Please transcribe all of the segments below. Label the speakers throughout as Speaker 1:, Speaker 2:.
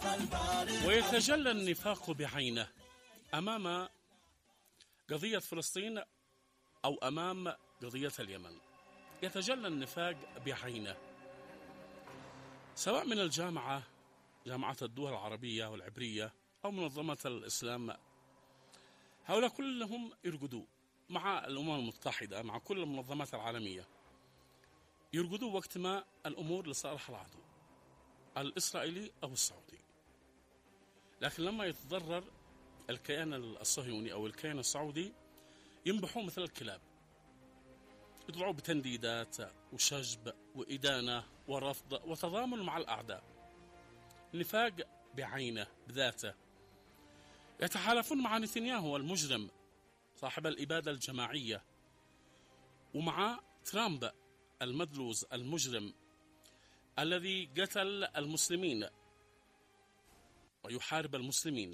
Speaker 1: ويتجلى النفاق بعينه أمام قضية فلسطين أو أمام قضية اليمن. يتجلى النفاق بعينه سواء من جامعة الدول العربية والعبرية أو منظمة الإسلام. هؤلاء كلهم يرقدوا مع الأمم المتحدة، مع كل المنظمات العالمية، يرقدوا وقت ما الأمور لصالح العدو الإسرائيلي أو السعودي. لكن لما يتضرر الكيان الصهيوني أو الكيان السعودي ينبحوا مثل الكلاب، يطلعوا بتنديدات وشجب وإدانة ورفض وتضامن مع الأعداء. نفاق بعينه بذاته. يتحالفون مع نتنياهو المجرم صاحب الإبادة الجماعية، ومع ترامب المدلوز المجرم الذي قتل المسلمين ويحارب المسلمين.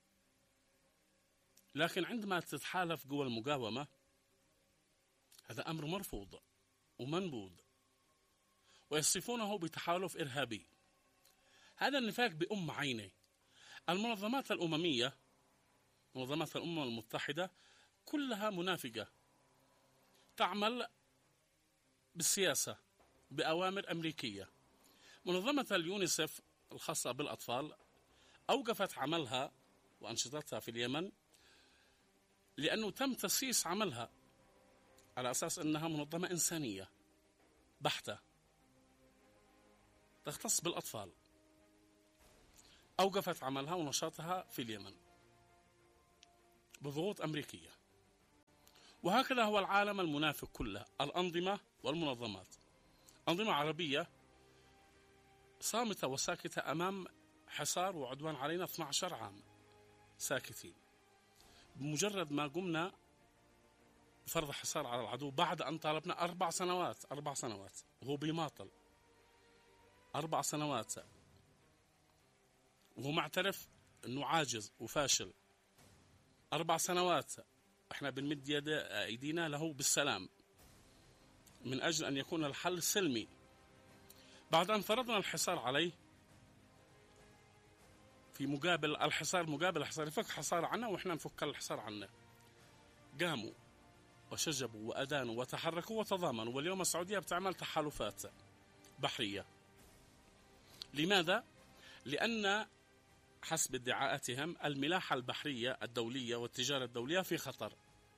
Speaker 1: لكن عندما تتحالف قوى المقاومة هذا أمر مرفوض ومنبوذ، ويصفونه بتحالف إرهابي. هذا النفاق بأم عينه. المنظمات الأممية، منظمات الأمم المتحدة، كلها منافقة، تعمل بالسياسة بأوامر أمريكية. منظمة اليونيسف الخاصة بالأطفال أوقفت عملها وأنشطتها في اليمن لأنه تم تسييس عملها على أساس أنها منظمة إنسانية بحتة تختص بالأطفال. أوقفت عملها ونشاطها في اليمن بضغوط أمريكية. وهكذا هو العالم المنافق كله، الأنظمة والمنظمات. أنظمة عربية صامتة وساكتة أمام حصار وعدوان علينا 12 عام، ساكتين. بمجرد ما قمنا بفرض حصار على العدو بعد أن طالبنا 4 سنوات وهو بيماطل 4 سنوات وهو معترف أنه عاجز وفاشل. 4 سنوات احنا بنمد ايدينا له بالسلام من أجل أن يكون الحل سلمي. بعد أن فرضنا الحصار عليه في مقابل الحصار، يفك حصار عنا وإحنا نفك الحصار عنا، قاموا وشجبوا وأدانوا وتحركوا وتضامنوا. واليوم السعودية بتعمل تحالفات بحرية. لماذا؟ لأن حسب ادعاءاتهم الملاحة البحرية الدولية والتجارة الدولية في خطر،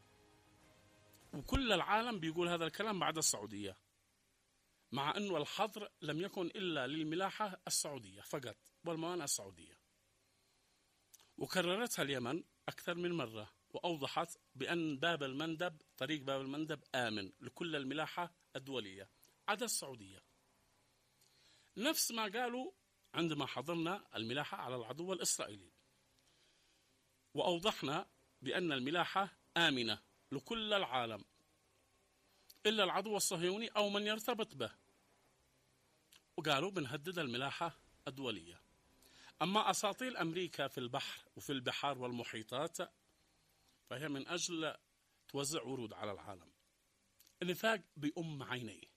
Speaker 1: وكل العالم بيقول هذا الكلام بعد السعودية، مع أنه الحظر لم يكن إلا للملاحة السعودية فقط والموانئ السعودية. وكررتها اليمن أكثر من مرة وأوضحت بأن طريق باب المندب آمن لكل الملاحة الدولية عدا السعودية. نفس ما قالوا عندما حظرنا الملاحة على العدو الإسرائيلي، وأوضحنا بأن الملاحة آمنة لكل العالم إلا العدو الصهيوني أو من يرتبط به، وقالوا بنهدد الملاحة الدولية. أما أساطيل أمريكا في البحر وفي البحار والمحيطات فهي من أجل توزع ورود على العالم. النفاق بأم عينيه.